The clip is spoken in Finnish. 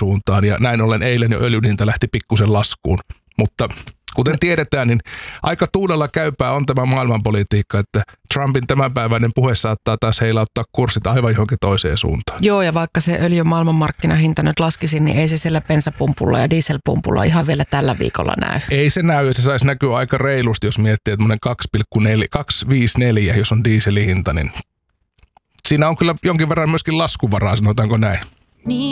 suuntaan ja näin ollen eilen jo öljyn hinta lähti pikkusen laskuun. Mutta kuten tiedetään, niin aika tuulella käypää on tämä maailmanpolitiikka, että Trumpin tämänpäiväinen puhe saattaa taas heilauttaa kurssit aivan johonkin toiseen suuntaan. Joo, ja vaikka se öljyn maailmanmarkkinahinta nyt laskisi, niin ei se siellä bensapumpulla ja dieselpumpulla ihan vielä tällä viikolla näy. Ei se näy, että se saisi näkyä aika reilusti, jos miettii, että 2,54, jos on dieselin hinta, niin siinä on kyllä jonkin verran myöskin laskuvaraa, sanotaanko näin.